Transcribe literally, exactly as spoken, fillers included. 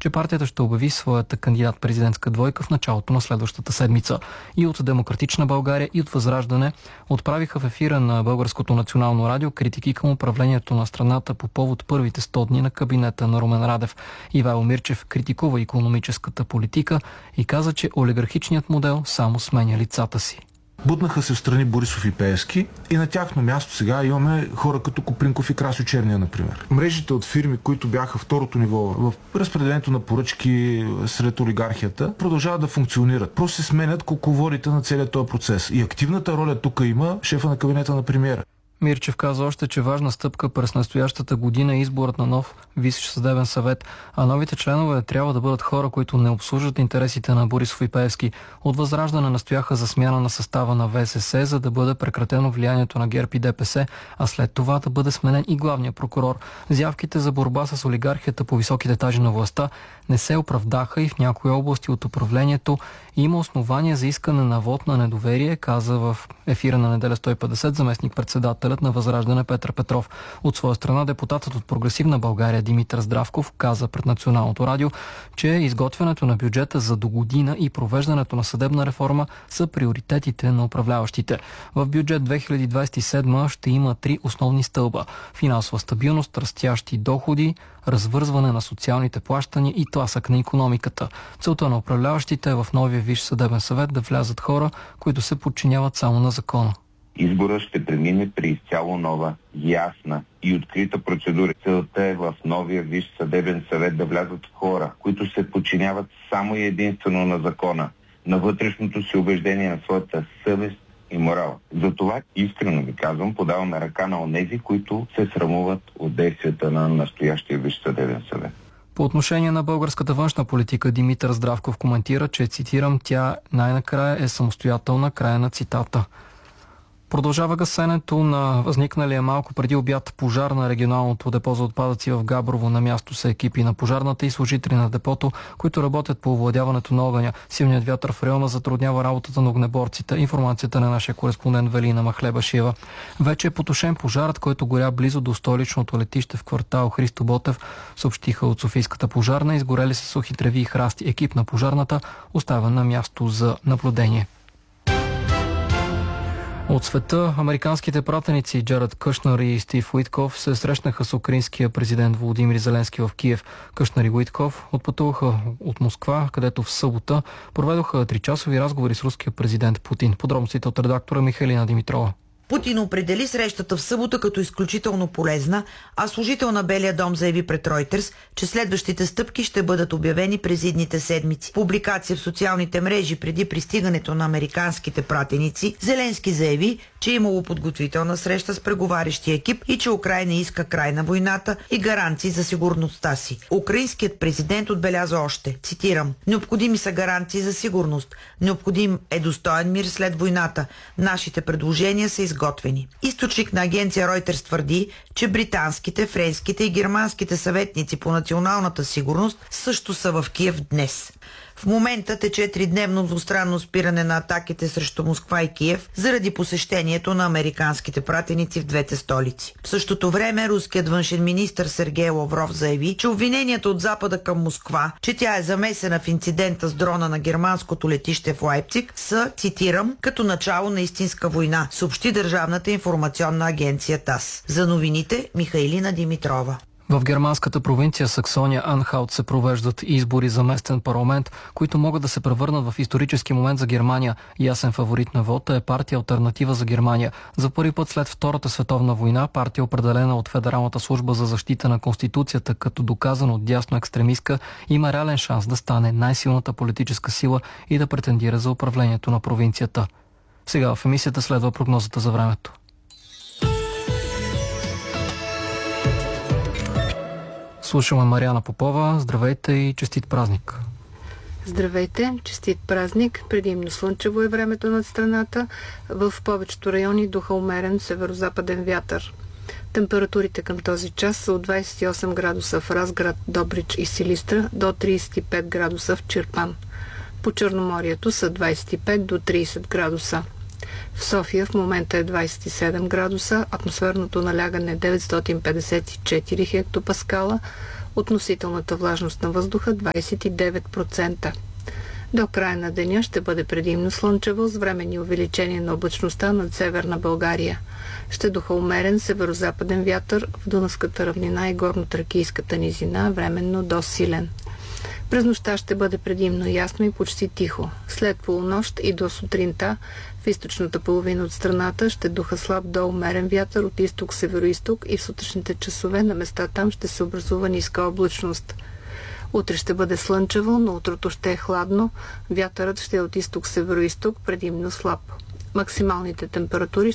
че партията ще обяви своята кандидат-президентска двойка в началото на следващата седмица. И от Демократична България, и от Възраждане отправиха в ефира на Българското национално радио критики към управлението на страната по повод първите сто дни на кабинета на Румен Радев. Ивайло Мирчев критикува икономическата политика и каза, че олигархичният модел само сменя лицата си. Бутнаха се в страни Борисов и Пеевски и на тяхно място сега имаме хора като Копринков и Красьо Черния, например. Мрежите от фирми, които бяха второто ниво в разпределението на поръчки сред олигархията, продължават да функционират. Просто се сменят кукловодите на целият този процес. И активната роля тук има шефа на кабинета на премиера. Мирчев каза още, че важна стъпка през настоящата година е изборът на нов Висш съдебен съвет, а новите членове трябва да бъдат хора, които не обслужват интересите на Борисов и Пеевски. От Възраждане настояха за смяна на състава на ВСС, за да бъде прекратено влиянието на ГЕРБ и ДПС, а след това да бъде сменен и главният прокурор. Заявките за борба с олигархията по високите етажи на властта не се оправдаха и в някои области от управлението има основания за искане на вод на недоверие, каза в ефира на Неделя сто и петдесет заместник-председателят на Възраждане Петър Петров. От своя страна депутатът от Прогресивна България Димитър Здравков каза пред Националното радио, че изготвянето на бюджета за до година и провеждането на съдебна реформа са приоритетите на управляващите. В бюджет две хиляди двадесет и седма ще има три основни стълба: финансова стабилност, растящи доходи, развързване на социалните плащания и тласък на икономиката. Целта на управляващите е в новия Висш съдебен съвет да влязат хора, които се подчиняват само на закона. Изборът ще премине при изцяло нова, ясна и открита процедура. Целта е в новия Висш съдебен съвет да влязат хора, които се подчиняват само и единствено на закона, на вътрешното си убеждение, на своята съвест и морал. Затова, искрено ви казвам, подаваме ръка на онези, които се срамуват от действията на настоящия Висш съдебен съвет. По отношение на българската външна политика Димитър Здравков коментира, че, цитирам, тя най-накрая е самостоятелна, края на цитата. Продължава гасенето на възникналия малко преди обяд пожар на регионалното депо за отпадъци в Габрово. На място са екипи на пожарната и служители на депото, които работят по овладяването на огъня. Силният вятър в района затруднява работата на огнеборците. Информацията на нашия кореспондент Велина Махлебашиева. Вече е потушен пожарът, който горя близо до столичното летище в квартал Христо Ботев, съобщиха от Софийската пожарна. Изгорели са сухи треви и храсти. Екип на пожарната оставя на място за наблюдение. От света американските пратеници Джаред Кушнер и Стив Уитков се срещнаха с украинския президент Володимир Зеленски в Киев. Кушнер и Уитков отпътуваха от Москва, където в събота проведоха тричасови разговори с руския президент Путин. Подробностите от редактора Михайлина Димитрова. Путин определи срещата в събота като изключително полезна, а служител на Белия дом заяви пред Ройтерс, че следващите стъпки ще бъдат обявени през идните седмици. Публикация в социалните мрежи преди пристигането на американските пратеници, Зеленски заяви, че е имало подготвителна среща с преговарящия екип и че Украйна иска край на войната и гаранции за сигурността си. Украинският президент отбеляза още, цитирам: "Необходими са гаранции за сигурност. Необходим е достоен мир след войната. Нашите предложения са изготвени." Източник на агенция Reuters твърди, че британските, френските и германските съветници по националната сигурност също са в Киев днес. В момента тече тридневно двустранно спиране на атаките срещу Москва и Киев заради посещението на американските пратеници в двете столици. В същото време руският външен министър Сергей Лавров заяви, че обвиненията от Запада към Москва, че тя е замесена в инцидента с дрона на германското летище в Лайпциг, са, цитирам, като начало на истинска война, съобщи Държавната информационна агенция ТАСС. За новините Михайлина Димитрова. В германската провинция Саксония Анхалт се провеждат избори за местен парламент, които могат да се превърнат в исторически момент за Германия. Ясен фаворит на вота е партия Алтернатива за Германия. За първи път след Втората световна война партия, определена от Федералната служба за защита на Конституцията като доказано дясно екстремистка, има реален шанс да стане най-силната политическа сила и да претендира за управлението на провинцията. Сега в емисията следва прогнозата за времето. Слушаме Мариана Попова. Здравейте и честит празник! Здравейте, честит празник! Предимно слънчево е времето над страната. В повечето райони духа умерен северо-западен вятър. Температурите към този час са от двадесет и осем градуса в Разград, Добрич и Силистра до тридесет и пет градуса в Чирпан. По Черноморието са двадесет и пет до тридесет градуса. В София в момента е двадесет и седем градуса, атмосферното налягане е деветстотин петдесет и четири хектопаскала, Относителната влажност на въздуха двадесет и девет процента. До края на деня ще бъде предимно слънчево с временни увеличения на облачността над северна България. Ще духа умерен северо-западен вятър в Дунавската равнина и горно-тракийската низина, временно до силен. През нощта ще бъде предимно ясно и почти тихо. След полунощ и до сутринта в източната половина от страната ще духа слаб до умерен вятър от изток-североизток и в сутрешните часове на места там ще се образува ниска облачност. Утре ще бъде слънчево, но утрото ще е хладно. Вятърът ще е от изток-североизток, предимно слаб. Максималните температури